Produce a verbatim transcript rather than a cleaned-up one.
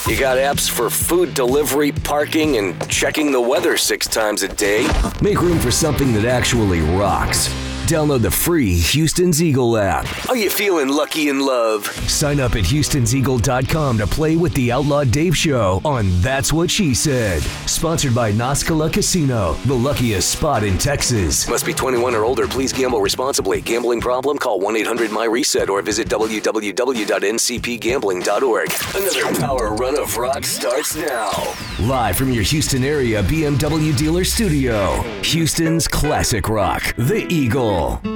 You got apps for food delivery, parking, and checking the weather six times a day. Make room for something that actually rocks. Download the free Houston's Eagle app. Are you feeling lucky in love? Sign up at houstons eagle dot com to play with the Outlaw Dave Show on That's What She Said. Sponsored by Nascala Casino, the luckiest spot in Texas. Must be twenty-one or older. Please gamble responsibly. Gambling problem? Call one eight hundred M Y reset or visit w w w dot n c p gambling dot org. Another power run of rock starts now. Live from your Houston area B M W dealer studio. Houston's classic rock, the Eagle.